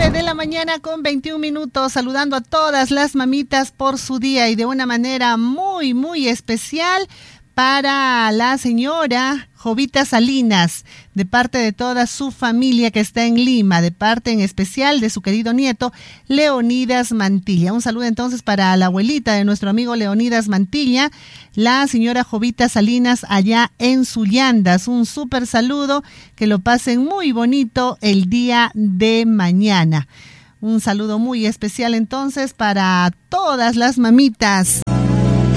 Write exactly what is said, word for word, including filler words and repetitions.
nueve de la mañana con veintiún minutos, saludando a todas las mamitas por su día y de una manera muy, muy especial para la señora Jovita Salinas, de parte de toda su familia que está en Lima, de parte en especial de su querido nieto Leonidas Mantilla. Un saludo entonces para la abuelita de nuestro amigo Leonidas Mantilla, la señora Jovita Salinas allá en Sullandas. Un súper saludo, que lo pasen muy bonito el día de mañana. Un saludo muy especial entonces para todas las mamitas.